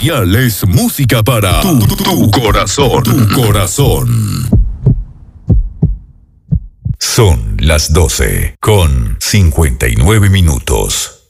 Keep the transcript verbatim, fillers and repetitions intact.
especial es música para tu, tu, tu corazón. Tu corazón. Son las doce con cincuenta y nueve minutos.